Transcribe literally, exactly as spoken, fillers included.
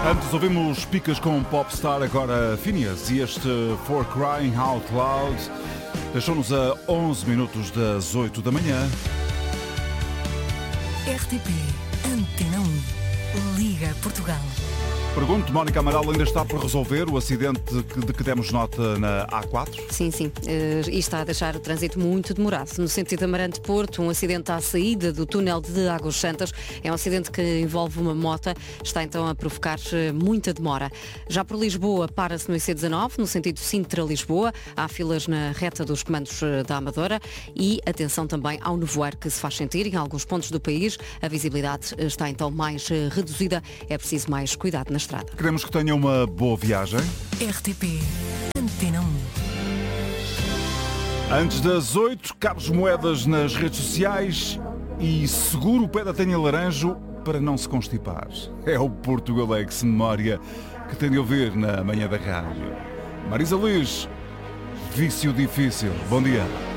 Antes ouvimos Picas com Popstar, agora Phineas e este For Crying Out Loud deixou-nos a onze minutos das oito da manhã. R T P Antena um, Liga Portugal. Pergunto, Mónica Amaral, ainda está por resolver o acidente de que demos nota na A quatro? Sim, sim. E está a deixar o trânsito muito demorado. No sentido Amarante-Porto, um acidente à saída do túnel de Águas Santas. É um acidente que envolve uma moto. Está então a provocar muita demora. Já por Lisboa, para-se no I C dezanove, no sentido Sintra-Lisboa. Há filas na reta dos comandos da Amadora. E atenção também ao nevoeiro que se faz sentir em alguns pontos do país. A visibilidade está então mais reduzida. É preciso mais cuidado nas estrada. Queremos que tenha uma boa viagem. R T P Antena um. Antes das oito, Carlos Moedas nas redes sociais e seguro o pé da tenha laranjo para não se constipar. É o Portugalex Memória que tem de ouvir na manhã da rádio. Marisa Liz, vício difícil. Bom dia.